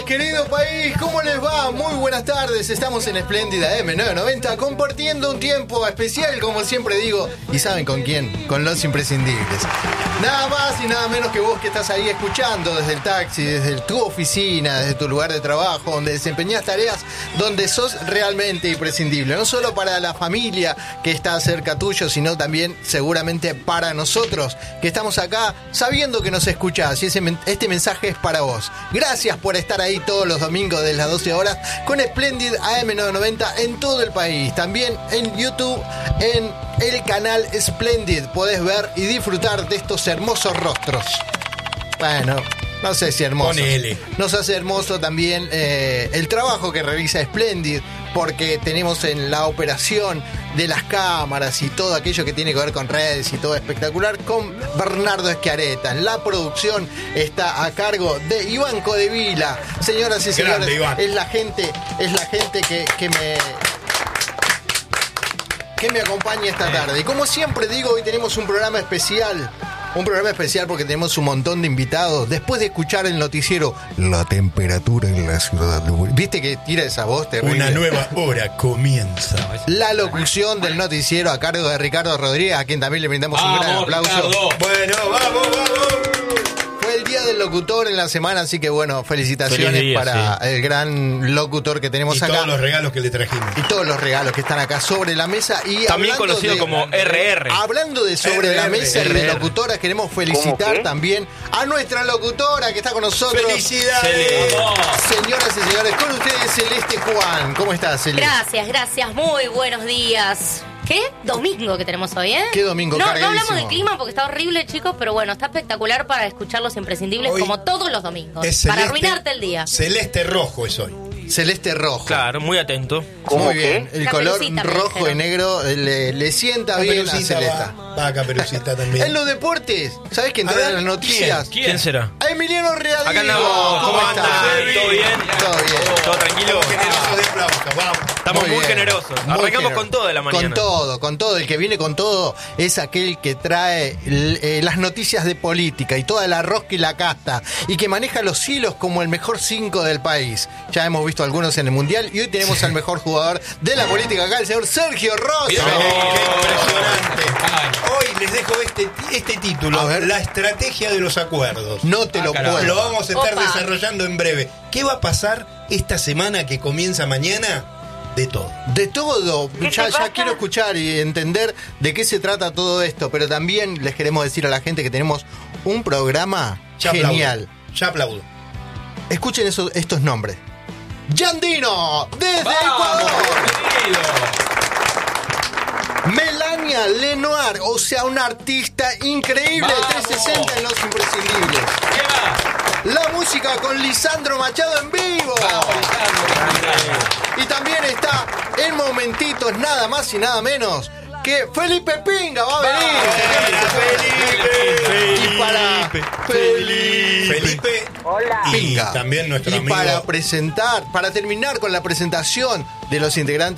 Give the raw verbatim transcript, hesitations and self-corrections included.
querido país, ¿cómo les va? Muy buenas tardes, estamos en Espléndida eme novecientos noventa compartiendo un tiempo especial, como siempre digo, y ¿saben con quién? Con los imprescindibles. Nada más y nada menos que vos que estás ahí escuchando desde el taxi, desde tu oficina, desde tu lugar de trabajo, donde desempeñás tareas, donde sos realmente imprescindible, no solo para la familia que está cerca tuyo, sino también seguramente para nosotros que estamos acá sabiendo que nos escuchás, y ese, este mensaje es para vos. Gracias por estar ahí todos los domingos de las doce horas con Splendid A M novecientos noventa en todo el país. También en YouTube, en el canal Splendid, podés ver y disfrutar de estos hermosos rostros. Bueno, no sé si hermoso. Ponele. Nos hace hermoso también eh, el trabajo que realiza Splendid, porque tenemos en la operación de las cámaras y todo aquello que tiene que ver con redes y todo espectacular con Bernardo Schiaretta. La producción está a cargo de Iván Codevila. Señoras y señores, Grande, Iván. es la gente, es la gente que, que me que me acompaña esta tarde. Y como siempre digo, hoy tenemos un programa especial. Un programa especial porque tenemos un montón de invitados. Después de escuchar el noticiero La temperatura en la ciudad de... ¿Viste que tira esa voz terrible? Una nueva hora comienza. La locución del noticiero a cargo de Ricardo Rodríguez, a quien también le brindamos un gran aplauso. Ricardo. Bueno, vamos, vamos. Fue el día del locutor en la semana, así que bueno, felicitaciones día, para sí. el gran locutor que tenemos Y acá. todos los regalos que le trajimos. Y todos los regalos que están acá sobre la mesa. Y También hablando conocido de- como erre erre. Hablando de sobre R R, la mesa y de R R. locutoras, queremos felicitar también a nuestra locutora que está con nosotros. ¡Felicidades! Señoras y señores, con ustedes Celeste Juan. ¿Cómo estás, Celeste? Gracias, gracias. Muy buenos días. ¿Qué? Domingo que tenemos hoy, ¿eh? ¿Qué domingo? No, no Cargadísimo. hablamos del clima porque está horrible, chicos, pero bueno, está espectacular para escuchar los imprescindibles Hoy como todos los domingos. Es Para celeste- arruinarte el día. Celeste rojo es hoy. Celeste rojo. Claro, muy atento. Muy bien. El color Caperucita, me rojo dijeron. y negro le, le sienta bien a Caperucita Celeste. va, va Caperucita también. En los deportes, ¿sabés quién A trae ver, las noticias? ¿Quién, ¿Quién será? A Emiliano Readío. Acá andamos. ¿Cómo andan? ¿Todo bien? Todo bien. ¿Todo tranquilo? Estamos generosos de aplausos, vamos. Estamos muy, bien. generosos. Muy Arrancamos generoso. con todo de la mañana. Con todo, con todo. El que viene con todo es aquel que trae l- eh, las noticias de política y toda la rosca y la casta y que maneja los hilos como el mejor cinco del país. Ya hemos visto algunos en el Mundial y hoy tenemos al mejor jugador de la política acá, el señor Sergio Rossi. Bien. ¡Qué impresionante! Hoy les dejo este, este título, A ver. La estrategia de los acuerdos. No te lo caramba. puedo. Lo vamos a estar Opa. desarrollando en breve. ¿Qué va a pasar esta semana que comienza mañana? De todo. De todo, ¿Qué ya, te ya pasa? quiero escuchar y entender de qué se trata todo esto, pero también les queremos decir a la gente que tenemos un programa Ya genial. aplaudo. Ya aplaudo. Escuchen esos, estos nombres. Yandino, desde Ecuador. Melania Lenoir, o sea, una artista increíble, Vamos. trescientos sesenta en Los Imprescindibles. La música con Lisandro Machado en vivo. Y también está en momentitos nada más y nada menos que Felipe Pinga va a venir. Felipe. Y para Felipe, Felipe. Hola. Y Pinga. también nuestro y amigo. para presentar, para terminar con la presentación de los integrantes